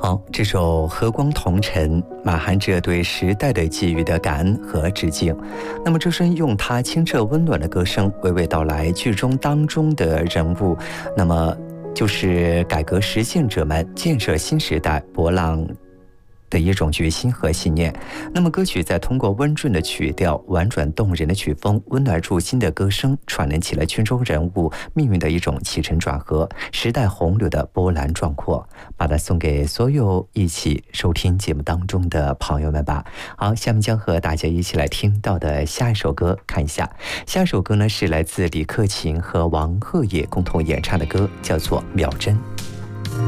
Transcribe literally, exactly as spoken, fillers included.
好，这首《和光同尘》满含着对时代的给予的感恩和致敬。那么，周深用他清澈温暖的歌声，娓娓道来剧中当中的人物，那么就是改革实践者们建设新时代博浪的一种决心和信念。那么歌曲在通过温润的曲调、婉转动人的曲风、温暖入心的歌声，串联起了剧中人物命运的一种起承转合，时代洪流的波澜壮阔。把它送给所有一起收听节目当中的朋友们吧。好，下面将和大家一起来听到的下一首歌，看一下，下一首歌呢是来自李克勤和王鹤野共同演唱的歌，叫做《秒针》。